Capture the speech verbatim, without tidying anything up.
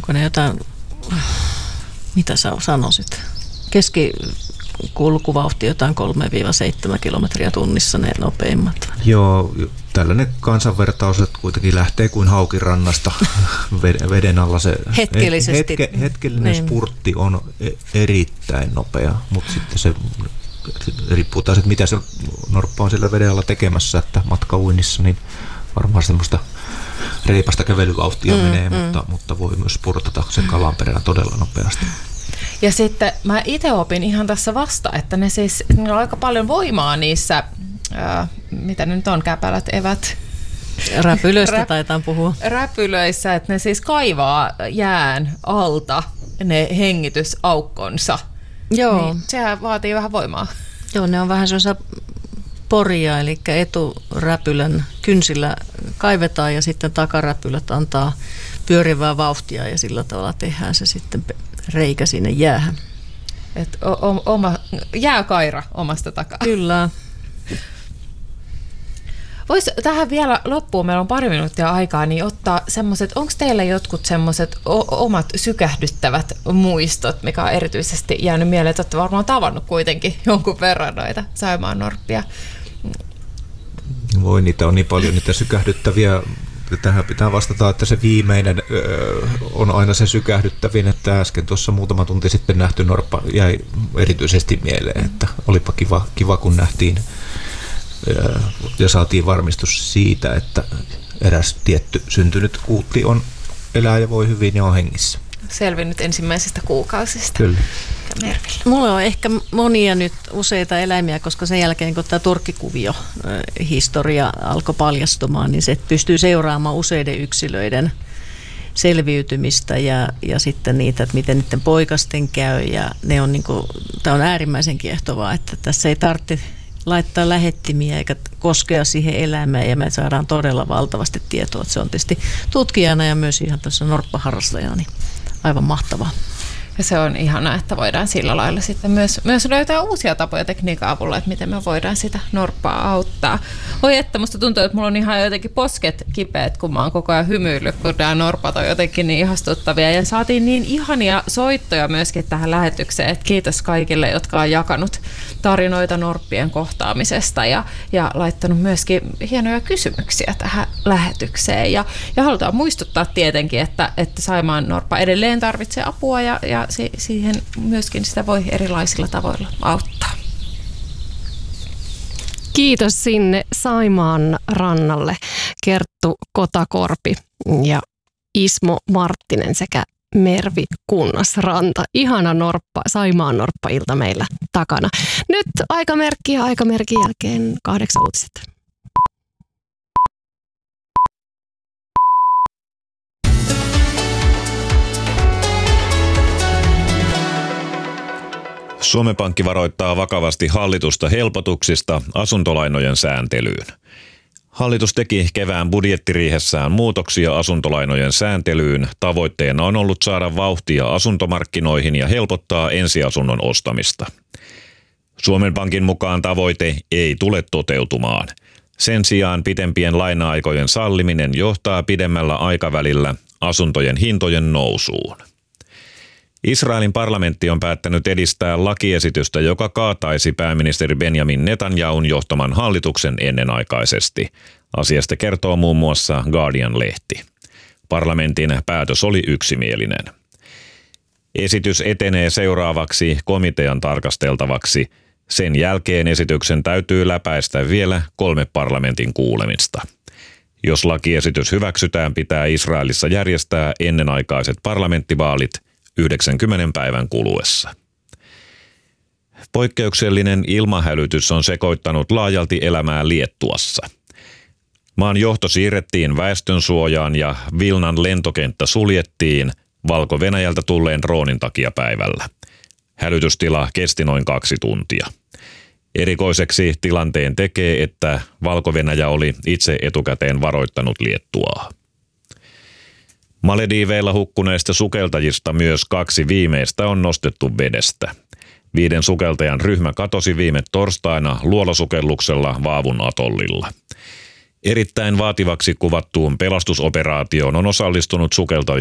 onko ne jotain, mitä sä sanoisit? Keskikulkuvauhti jotain kolme seitsemän kilometriä tunnissa ne nopeimmat. Joo, tällainen kansanvertaus, että kuitenkin lähtee kuin haukirannasta veden alla. Se hetkellisesti. Hetke, hetkellinen niin. Spurtti on erittäin nopea, mutta sitten se riippuu taas, että mitä se norppa on siellä veden alla tekemässä, että matkauinnissa, niin varmaan semmoista reipasta kävelyvauhtia mm, menee, mm. Mutta, mutta voi myös spurtata sen kalan perään todella nopeasti. Ja sitten mä itse opin ihan tässä vasta, että ne siis, niillä on aika paljon voimaa niissä, ää, mitä ne nyt on, käpälät, evät. Räpylöistä Rä, taitaan puhua. Räpylöissä, että ne siis kaivaa jään alta ne hengitysaukkonsa. Joo. Niin, sehän vaatii vähän voimaa. Joo, ne on vähän sellaisia poria, eli eturäpylän kynsillä kaivetaan ja sitten takaräpylät antaa pyörivää vauhtia ja sillä tavalla tehdään se sitten reikä sinne jäähän. Et o- oma, jääkaira omasta takaa. Kyllä. Vois tähän vielä loppuun, meillä on pari minuuttia aikaa, niin ottaa semmoiset, onko teillä jotkut semmoiset o- omat sykähdyttävät muistot, mikä on erityisesti jäänyt mieleen, että olette varmaan tavannut kuitenkin jonkun verran noita saimaannorppia. Voi, niitä on niin paljon, niitä sykähdyttäviä. Tähän pitää vastata, että se viimeinen öö, on aina se sykähdyttävin, että äsken tuossa muutama tunti sitten nähty norppa jäi erityisesti mieleen, että olipa kiva, kiva kun nähtiin öö, ja saatiin varmistus siitä, että eräs tietty syntynyt kuutti on elää ja voi hyvin ja on hengissä. Selvinnyt ensimmäisistä kuukausista. Kyllä. Merville. Mulla on ehkä monia nyt useita eläimiä, koska sen jälkeen kun tämä turkkikuvio historia alkoi paljastumaan, niin se pystyy seuraamaan useiden yksilöiden selviytymistä ja, ja sitten niitä, että miten niiden poikasten käy. Ja ne on niin kuin, tämä on äärimmäisen kiehtovaa, että tässä ei tarvitse laittaa lähettimiä eikä koskea siihen elämään ja me saadaan todella valtavasti tietoa. Että se on tietysti tutkijana ja myös ihan tuossa norppaharrastajana niin aivan mahtavaa. Ja se on ihanaa, että voidaan sillä lailla sitten myös, myös löytää uusia tapoja tekniikan avulla, että miten me voidaan sitä norppaa auttaa. Oi että musta tuntuu, että mulla on ihan jotenkin posket kipeät, kun mä oon koko ajan hymyillyt, kun nämä norpat on jotenkin niin ihastuttavia. Ja saatiin niin ihania soittoja myöskin tähän lähetykseen, että kiitos kaikille, jotka on jakanut tarinoita norppien kohtaamisesta ja, ja laittanut myöskin hienoja kysymyksiä tähän lähetykseen. Ja, ja halutaan muistuttaa tietenkin, että, että Saimaan norppa edelleen tarvitsee apua ja, ja siihen myöskin sitä voi erilaisilla tavoilla auttaa. Kiitos sinne Saimaan rannalle Kerttu Kotakorpi ja Ismo Marttinen sekä Mervi Kunnasranta. Ihana norppa, Saimaan norppa-ilta meillä takana. Nyt aikamerkki ja aikamerkin jälkeen kahdeksan uutiset. Suomen Pankki varoittaa vakavasti hallitusta helpotuksista asuntolainojen sääntelyyn. Hallitus teki kevään budjettiriihessään muutoksia asuntolainojen sääntelyyn. Tavoitteena on ollut saada vauhtia asuntomarkkinoihin ja helpottaa ensiasunnon ostamista. Suomen Pankin mukaan tavoite ei tule toteutumaan. Sen sijaan pitempien laina-aikojen salliminen johtaa pidemmällä aikavälillä asuntojen hintojen nousuun. Israelin parlamentti on päättänyt edistää lakiesitystä, joka kaataisi pääministeri Benjamin Netanyahun johtaman hallituksen ennenaikaisesti. Asiasta kertoo muun muassa Guardian-lehti. Parlamentin päätös oli yksimielinen. Esitys etenee seuraavaksi komitean tarkasteltavaksi. Sen jälkeen esityksen täytyy läpäistä vielä kolme parlamentin kuulemista. Jos lakiesitys hyväksytään, pitää Israelissa järjestää ennenaikaiset parlamenttivaalit yhdeksänkymmentä päivän kuluessa. Poikkeuksellinen ilmahälytys on sekoittanut laajalti elämää Liettuassa. Maan johto siirrettiin väestönsuojaan ja Vilnan lentokenttä suljettiin Valko-Venäjältä tulleen droonin takia päivällä. Hälytystila kesti noin kaksi tuntia. Erikoiseksi tilanteen tekee, että Valko-Venäjä oli itse etukäteen varoittanut Liettuaa. Malediiveilla hukkuneista sukeltajista myös kaksi viimeistä on nostettu vedestä. Viiden sukeltajan ryhmä katosi viime torstaina luolasukelluksella Vaavun atollilla. Erittäin vaativaksi kuvattuun pelastusoperaatioon on osallistunut sukeltajia